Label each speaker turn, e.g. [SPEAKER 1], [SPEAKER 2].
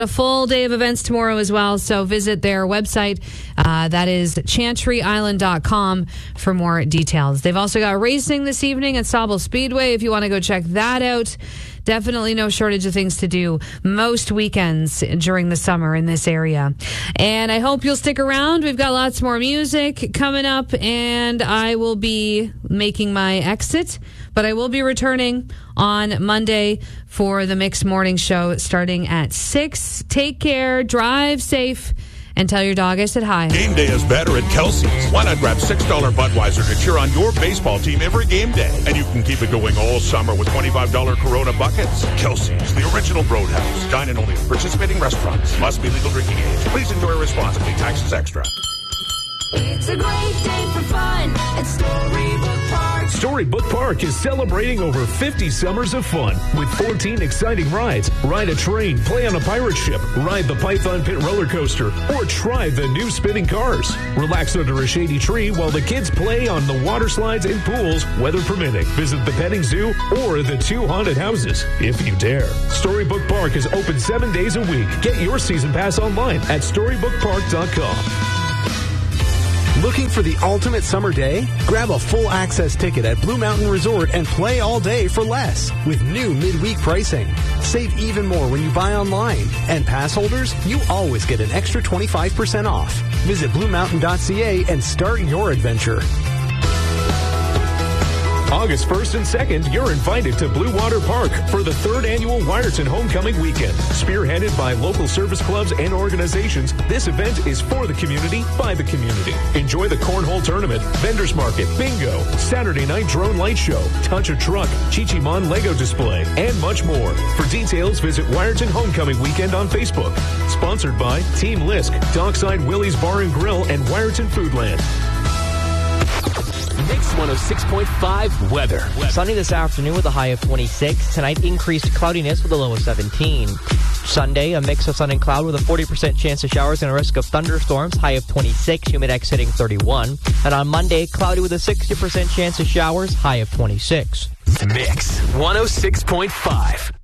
[SPEAKER 1] A full day of events tomorrow as well, so visit their website. That is chantryisland.com for more details. They've also got racing this evening at Sauble Speedway if you want to go check that out. Definitely no shortage of things to do most weekends during the summer in this area. And I hope you'll stick around. We've got lots more music coming up, and I will be making my exit, but I will be returning on Monday for the Mixed Morning Show starting at 6. Take care, drive safe, and tell your dog I said hi.
[SPEAKER 2] Game day is better at Kelsey's. Why not grab $6 Budweiser to cheer on your baseball team every game day? And you can keep it going all summer with $25 Corona buckets. Kelsey's, the original Roadhouse. Dine in only at participating restaurants. Must be legal drinking age. Please enjoy responsibly. Taxes extra.
[SPEAKER 3] It's a great day for fun at Storybook Park.
[SPEAKER 4] Storybook Park is celebrating over 50 summers of fun with 14 exciting rides. Ride a train, play on a pirate ship, ride the Python Pit roller coaster, or try the new spinning cars. Relax under a shady tree while the kids play on the water slides and pools, weather permitting. Visit the petting zoo or the 2 haunted houses, if you dare. Storybook Park is open 7 days a week. Get your season pass online at StorybookPark.com.
[SPEAKER 5] Looking for the ultimate summer day? Grab a full access ticket at Blue Mountain Resort and play all day for less with new midweek pricing. Save even more when you buy online. And pass holders, you always get an extra 25% off. Visit BlueMountain.ca and start your adventure.
[SPEAKER 4] August 1st and 2nd, you're invited to Blue Water Park for the 3rd annual Wyerton Homecoming Weekend. Spearheaded by local service clubs and organizations, this event is for the community, by the community. Enjoy the cornhole tournament, vendors market, bingo, Saturday night drone light show, touch a truck, Chi-Chi-Mon Lego display, and much more. For details, visit Wyerton Homecoming Weekend on Facebook. Sponsored by Team Lisk, Dockside Willie's Bar and Grill, and Wyerton Foodland.
[SPEAKER 6] Mix 106.5 weather.
[SPEAKER 7] Sunny this afternoon with a high of 26. Tonight, increased cloudiness with a low of 17. Sunday, a mix of sun and cloud with a 40% chance of showers and a risk of thunderstorms, high of 26, humidex hitting 31. And on Monday, cloudy with a 60% chance of showers, high of 26.
[SPEAKER 6] Mix 106.5.